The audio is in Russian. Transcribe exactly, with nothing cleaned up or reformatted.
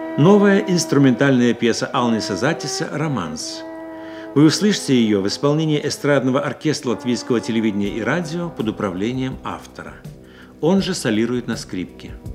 Новая инструментальная пьеса Алниса Затиса «Романс». Вы услышите ее в исполнении эстрадного оркестра Латвийского телевидения и радио под управлением автора. Он же солирует на скрипке.